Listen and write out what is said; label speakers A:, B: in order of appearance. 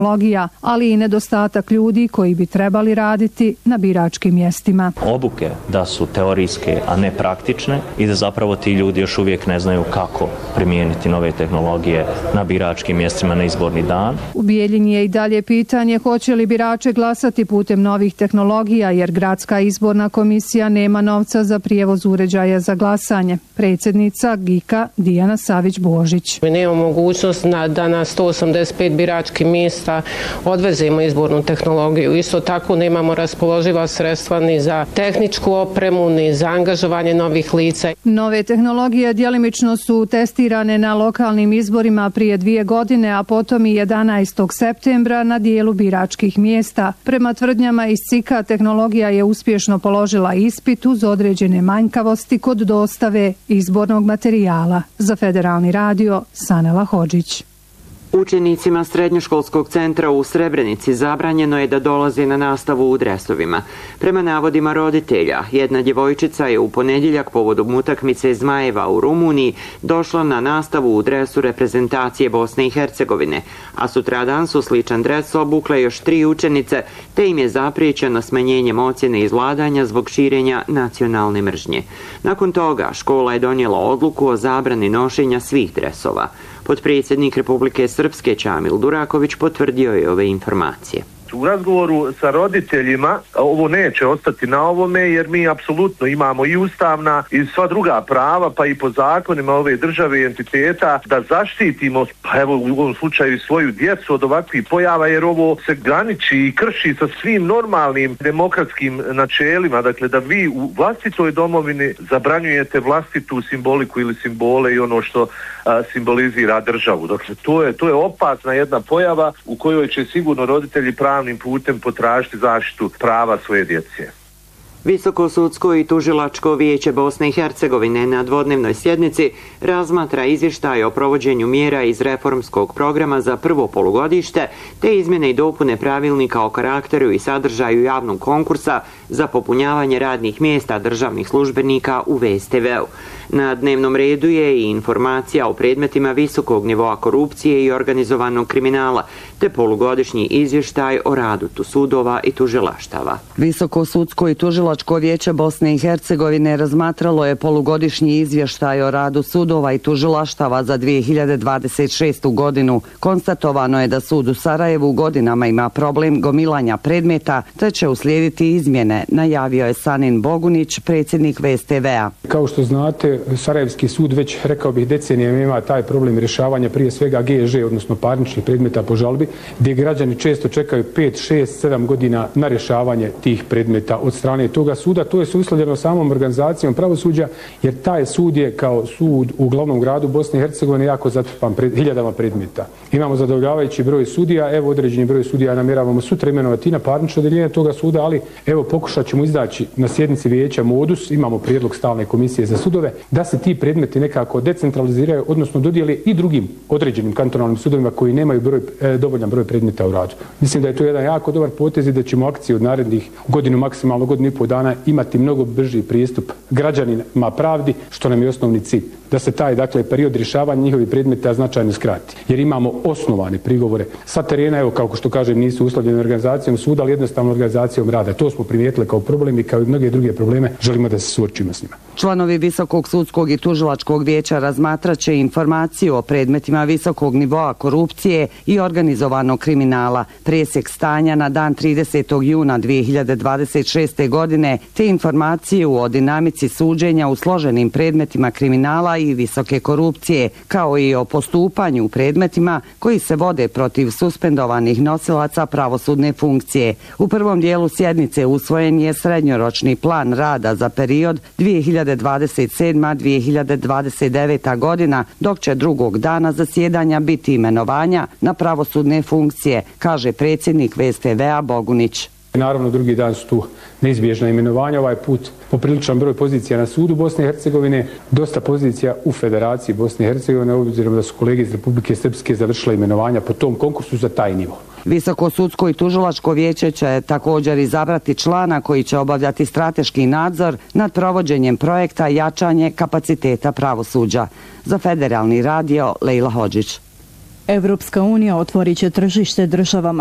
A: tehnologija, ali i nedostatak ljudi koji bi trebali raditi na biračkim mjestima.
B: Obuke da su teorijske, a ne praktične i da zapravo ti ljudi još uvijek ne znaju kako primijeniti nove tehnologije na biračkim mjestima na izborni dan.
A: U Bijeljini je i dalje pitanje hoće li birače glasati putem novih tehnologija, jer Gradska izborna komisija nema novca za prijevoz uređaja za glasanje. Predsjednica GIK-a Dijana Savić-Božić.
C: Mi nemamo mogućnost da na 185 biračkih mjesta odvezemo izbornu tehnologiju. Isto tako nemamo raspoloživa sredstva ni za tehničku opremu, ni za angažovanje novih lica.
A: Nove tehnologije djelimično su testirane na lokalnim izborima prije 2 godine, a potom i 11. septembra na dijelu biračkih mjesta. Prema tvrdnjama iz CIK-a, tehnologija je uspješno položila ispit uz određene manjkavosti kod dostave izbornog materijala. Za Federalni radio, Sanela Hodžić.
D: Učenicima srednjoškolskog centra u Srebrenici zabranjeno je da dolaze na nastavu u dresovima. Prema navodima roditelja, jedna djevojčica je u ponedjeljak povodom utakmice Zmajeva u Rumuniji došla na nastavu u dresu reprezentacije Bosne i Hercegovine, a sutradan su sličan dres obukle još 3 učenice, te im je zapriječeno smanjenjem ocjene izvladanja zbog širenja nacionalne mržnje. Nakon toga škola je donijela odluku o zabrani nošenja svih dresova. Potpredsjednik Republike Srpske Čamil Duraković potvrdio je ove informacije.
E: U razgovoru sa roditeljima ovo neće ostati na ovome, jer mi apsolutno imamo i ustavna i sva druga prava, pa i po zakonima ove države i entiteta da zaštitimo, pa evo u ovom slučaju svoju djecu od ovakvih pojava, jer ovo se graniči i krši sa svim normalnim demokratskim načelima, dakle da vi u vlastitoj domovini zabranjujete vlastitu simboliku ili simbole i ono što simbolizira državu. Dakle, to je opasna jedna pojava u kojoj će sigurno roditelji pravnim putem potražiti zaštitu prava svoje djece.
D: Visoko sudsko i tužilačko vijeće Bosne i Hercegovine na dvodnevnoj sjednici razmatra izvještaj o provođenju mjera iz reformskog programa za prvo polugodište te izmjene i dopune pravilnika o karakteru i sadržaju javnog konkursa za popunjavanje radnih mjesta državnih službenika u VSTV-u. Na dnevnom redu je i informacija o predmetima visokog nivoa korupcije i organizovanog kriminala, te polugodišnji izvještaj o radu sudova i tužilaštava.
F: Visoko sudsko i tužilačko vijeće Bosne i Hercegovine razmatralo je polugodišnji izvještaj o radu sudova i tužilaštava za 2026. godinu. Konstatovano je da sud u Sarajevu godinama ima problem gomilanja predmeta, te će uslijediti izmjene, najavio je Sanin Bogunić, predsjednik VSTV-a.
G: Kao što znate, Sarajevski sud već, rekao bih, decenijama ima taj problem rješavanja prije svega GŽ, odnosno parničnih predmeta po žalbi, gdje građani često čekaju 5, 6, 7 godina na rješavanje tih predmeta od strane toga suda. To je uslovljeno samom organizacijom pravosuđa, jer taj sud je kao sud u glavnom gradu Bosne i Hercegovine jako zatrpan hiljadama predmeta. Imamo zadovoljavajući broj sudija, evo određeni broj sudija namjeravamo sutra imenovati na parnično odeljenje toga suda, ali evo pokušat ćemo izdaći na sjednici vijeća modus, imamo prijedlog stalne komisije za sudove, da se ti predmeti nekako decentraliziraju, odnosno dodijeli i drugim određenim kantonalnim sudovima koji nemaju dovoljan broj predmeta u radu. Mislim da je to jedan jako dobar potez i da ćemo akciju od narednih godinu, maksimalno godinu i pol dana imati mnogo brži pristup građanima pravdi, što nam je osnovni cilj. Da se taj, dakle, period rješavanja njihovih predmeta značajno skrati. Jer imamo osnovane prigovore sa terena, evo, kako što kažem, nisu uslovljene organizacijom suda, ali jednostavno organizacijom rada. To smo primijetili kao problem i kao i mnoge druge probleme, želimo da se suočimo s njima.
F: Članovi Visokog sudskog i tužilačkog vijeća razmatraće informaciju o predmetima visokog nivoa korupcije i organizovanog kriminala, presjek stanja na dan 30. juna 2026. godine, te informaciju o dinamici suđenja u složenim predmetima kriminala i visoke korupcije, kao i o postupanju u predmetima koji se vode protiv suspendovanih nosilaca pravosudne funkcije. U prvom dijelu sjednice usvojen je srednjoročni plan rada za period 2027-2029. godina, dok će drugog dana zasjedanja biti imenovanja na pravosudne funkcije, kaže predsjednik VSTV-a Bogunić.
G: Naravno, drugi dan su tu neizbježna imenovanja, ovaj put popriličan broj pozicija na sudu Bosne i Hercegovine, dosta pozicija u Federaciji Bosne i Hercegovine, obzirom da su kolege iz Republike Srpske završile imenovanja po tom konkursu za taj nivo.
F: Visoko sudsko i tužilačko vijeće će također izabrati člana koji će obavljati strateški nadzor nad provođenjem projekta jačanje kapaciteta pravosuđa. Za Federalni radio, Lejla Hodžić.
H: Evropska unija otvorit će tržište državama